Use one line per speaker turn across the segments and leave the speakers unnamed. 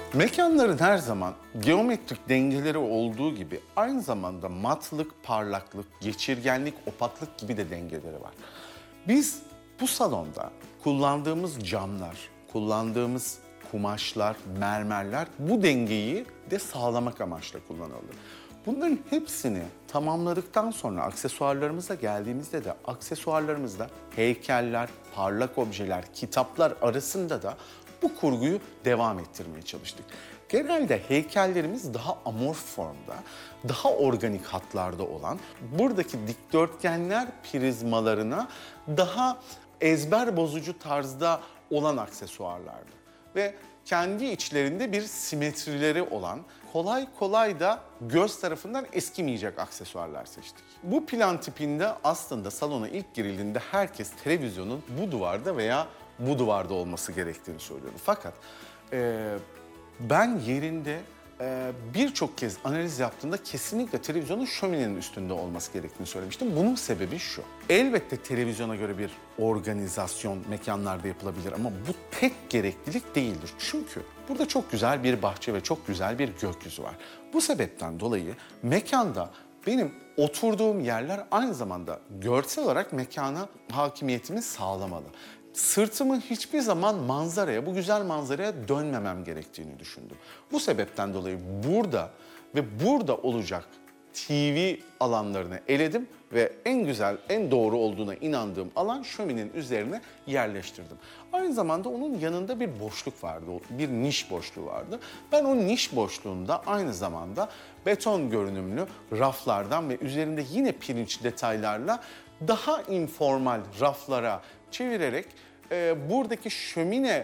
Mekanların her zaman geometrik dengeleri olduğu gibi aynı zamanda matlık, parlaklık, geçirgenlik, opaklık gibi de dengeleri var. Biz bu salonda kullandığımız camlar, kullandığımız kumaşlar, mermerler bu dengeyi de sağlamak amaçla kullanıldı. Bunların hepsini tamamladıktan sonra aksesuarlarımıza geldiğimizde de aksesuarlarımızda heykeller, parlak objeler, kitaplar arasında da bu kurguyu devam ettirmeye çalıştık. Genelde heykellerimiz daha amorf formda, daha organik hatlarda olan, buradaki dikdörtgenler prizmalarına daha ezber bozucu tarzda olan aksesuarlardı. Ve kendi içlerinde bir simetrileri olan, kolay kolay da göz tarafından eskimeyecek aksesuarlar seçtik. Bu plan tipinde aslında salona ilk girildiğinde herkes televizyonun bu duvarda veya bu duvarda olması gerektiğini söylüyordu. Fakat ben yerinde birçok kez analiz yaptığımda kesinlikle televizyonun şöminenin üstünde olması gerektiğini söylemiştim. Bunun sebebi şu. Elbette televizyona göre bir organizasyon mekanlarda yapılabilir ama bu tek gereklilik değildir. Çünkü burada çok güzel bir bahçe ve çok güzel bir gökyüzü var. Bu sebepten dolayı mekanda benim oturduğum yerler aynı zamanda görsel olarak mekana hakimiyetimi sağlamalı. Sırtımı hiçbir zaman manzaraya, bu güzel manzaraya dönmemem gerektiğini düşündüm. Bu sebepten dolayı burada ve burada olacak TV alanlarını eledim ve en güzel, en doğru olduğuna inandığım alan şöminenin üzerine yerleştirdim. Aynı zamanda onun yanında bir boşluk vardı, bir niş boşluğu vardı. Ben o niş boşluğunda aynı zamanda beton görünümlü raflardan ve üzerinde yine pirinç detaylarla daha informal raflara çevirerek buradaki şömine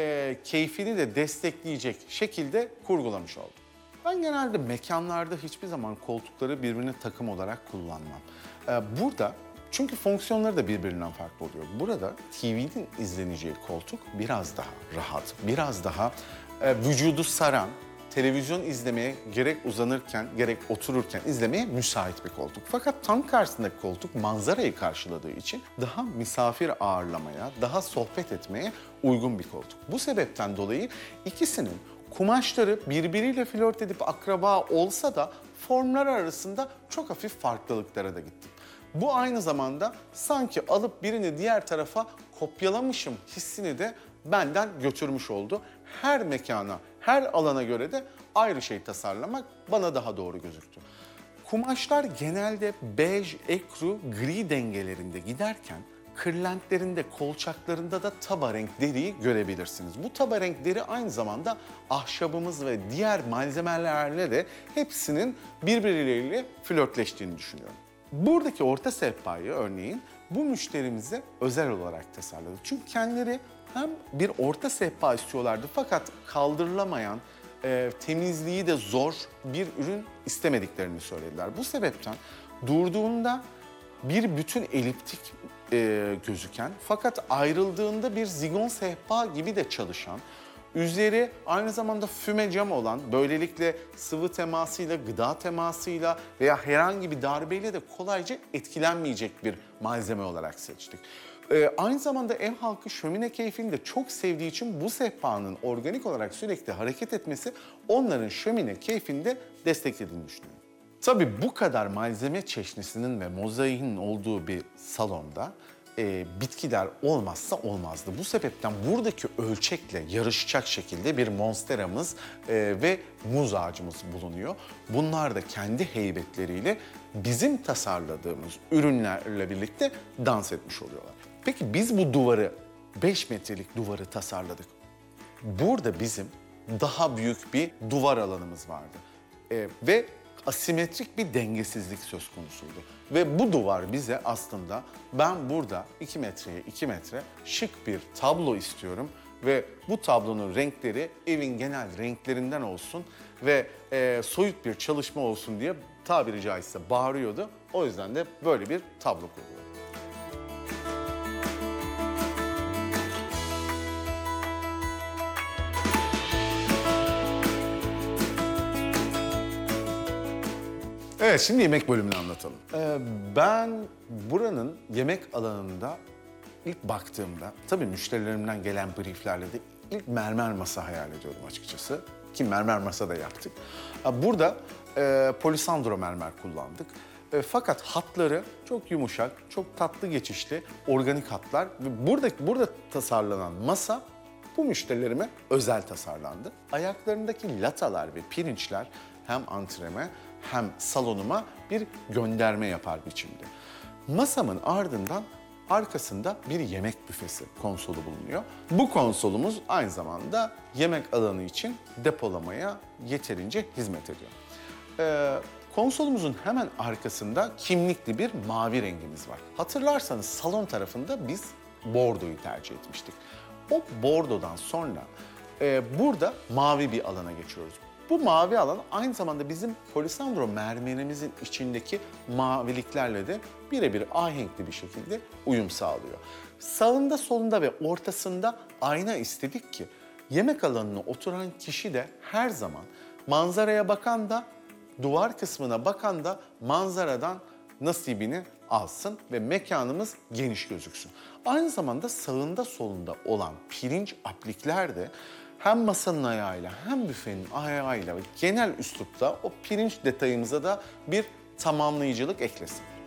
keyfini de destekleyecek şekilde kurgulamış oldum. Ben genelde mekanlarda hiçbir zaman koltukları birbirine takım olarak kullanmam. Burada çünkü fonksiyonları da birbirinden farklı oluyor. Burada TV'nin izleneceği koltuk biraz daha rahat, biraz daha vücudu saran, televizyon izlemeye gerek uzanırken gerek otururken izlemeye müsait bir koltuk. Fakat tam karşısındaki koltuk manzarayı karşıladığı için daha misafir ağırlamaya, daha sohbet etmeye uygun bir koltuk. Bu sebepten dolayı ikisinin kumaşları birbiriyle flört edip akraba olsa da formları arasında çok hafif farklılıklara da gittim. Bu aynı zamanda sanki alıp birini diğer tarafa kopyalamışım hissini de benden götürmüş oldu. Her mekana, her alana göre de ayrı şey tasarlamak bana daha doğru gözüktü. Kumaşlar genelde bej, ekru, gri dengelerinde giderken kırlentlerinde, kolçaklarında da taba renk deriyi görebilirsiniz. Bu taba renk deri aynı zamanda ahşabımız ve diğer malzemelerle de hepsinin birbirleriyle flörtleştiğini düşünüyorum. Buradaki orta sehpayı örneğin bu müşterimize özel olarak tasarladık. Çünkü kendileri hem bir orta sehpa istiyorlardı fakat kaldırılamayan, temizliği de zor bir ürün istemediklerini söylediler. Bu sebepten durduğunda bir bütün eliptik gözüken fakat ayrıldığında bir zigon sehpa gibi de çalışan, üzeri aynı zamanda füme cam olan, böylelikle sıvı temasıyla, gıda temasıyla veya herhangi bir darbeyle de kolayca etkilenmeyecek bir malzeme olarak seçtik. Aynı zamanda ev halkı şömine keyfini de çok sevdiği için bu sehpanın organik olarak sürekli hareket etmesi onların şömine keyfini de desteklediğini düşünüyorum. Tabii bu kadar malzeme çeşnisinin ve mozaiğinin olduğu bir salonda bitkiler olmazsa olmazdı. Bu sebepten buradaki ölçekle yarışacak şekilde bir monsteramız ve muz ağacımız bulunuyor. Bunlar da kendi heybetleriyle bizim tasarladığımız ürünlerle birlikte dans etmiş oluyorlar. Peki biz bu duvarı, 5 metrelik duvarı tasarladık. Burada bizim daha büyük bir duvar alanımız vardı. Ve asimetrik bir dengesizlik söz konusuydu. Ve bu duvar bize aslında ben burada 2 metreye 2 metre şık bir tablo istiyorum ve bu tablonun renkleri evin genel renklerinden olsun ve soyut bir çalışma olsun diye tabiri caizse bağırıyordu. O yüzden de böyle bir tablo kuruluyor. Evet, şimdi yemek bölümünü anlatalım. Ben buranın yemek alanında ilk baktığımda, tabii müşterilerimden gelen brieflerle de ilk mermer masa hayal ediyorum açıkçası. ki mermer masa da yaptık. Burada polisandro mermer kullandık. Fakat hatları çok yumuşak, çok tatlı geçişli, organik hatlar. Ve burada tasarlanan masa bu müşterilerime özel tasarlandı. Ayaklarındaki latalar ve pirinçler hem antreme hem salonuma bir gönderme yapar biçimde. Masamın ardından arkasında bir yemek büfesi konsolu bulunuyor. Bu konsolumuz aynı zamanda yemek alanı için depolamaya yeterince hizmet ediyor. Konsolumuzun hemen arkasında kimlikli bir mavi rengimiz var. Hatırlarsanız salon tarafında biz bordoyu tercih etmiştik. O bordodan sonra burada mavi bir alana geçiyoruz. Bu mavi alan aynı zamanda bizim polisandro mermerimizin içindeki maviliklerle de birebir ahenkli bir şekilde uyum sağlıyor. Sağında, solunda ve ortasında ayna istedik ki yemek alanına oturan kişi de her zaman manzaraya bakan da duvar kısmına bakan da manzaradan nasibini alsın ve mekanımız geniş gözüksün. Aynı zamanda sağında solunda olan pirinç aplikler de hem masanın ayağıyla hem büfenin ayağıyla ve genel üslupta o pirinç detayımıza da bir tamamlayıcılık eklesin.